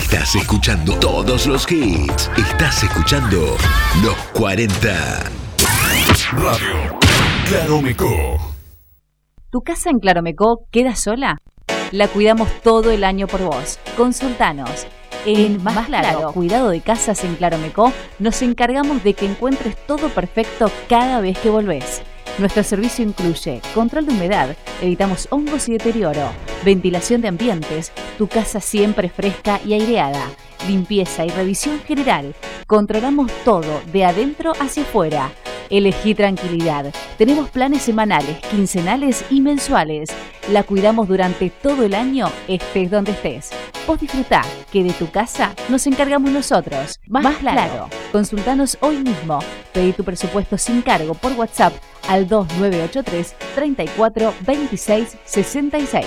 Estás escuchando todos los hits. Estás escuchando Los 40. Radio Claromecó. ¿Tu casa en Claromecó queda sola? La cuidamos todo el año por vos. Consultanos. En Más Claro, cuidado de casas en Claromecó, nos encargamos de que encuentres todo perfecto cada vez que volvés. Nuestro servicio incluye control de humedad, evitamos hongos y deterioro, ventilación de ambientes, tu casa siempre fresca y aireada, limpieza y revisión general. Controlamos todo de adentro hacia afuera. Elegí tranquilidad. Tenemos planes semanales, quincenales y mensuales. La cuidamos durante todo el año, estés donde estés. Vos disfrutá, que de tu casa nos encargamos nosotros. Más claro. Consultanos hoy mismo. Pedí tu presupuesto sin cargo por WhatsApp al 2983 34 26 66.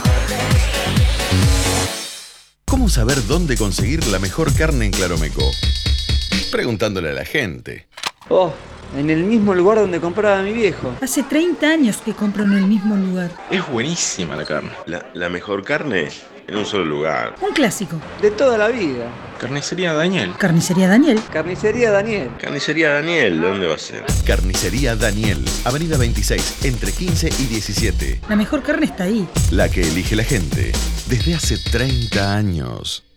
¿Cómo saber dónde conseguir la mejor carne en Claromecó? Preguntándole a la gente. Oh, en el mismo lugar donde compraba mi viejo. Hace 30 años que compro en el mismo lugar. Es buenísima la carne. La mejor carne en un solo lugar. Un clásico. De toda la vida. Carnicería Daniel. Carnicería Daniel. Carnicería Daniel. Carnicería Daniel, ¿dónde va a ser? Carnicería Daniel, Avenida 26, entre 15 y 17. La mejor carne está ahí. La que elige la gente desde hace 30 años.